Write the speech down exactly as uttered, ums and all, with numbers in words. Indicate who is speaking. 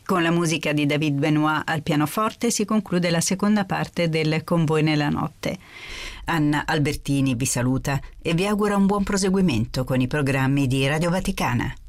Speaker 1: Con la musica di David Benoit al pianoforte si conclude la seconda parte del Con voi nella notte. Anna Albertini vi saluta e vi augura un buon proseguimento con i programmi di Radio Vaticana.